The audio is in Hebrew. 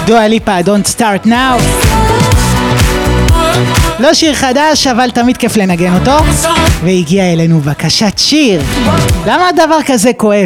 דואה ליפה, Don't Start Now. לא שיר חדש, אבל תמיד כיף לנגן אותו. והגיע אלינו בקשת שיר. למה הדבר כזה כואב?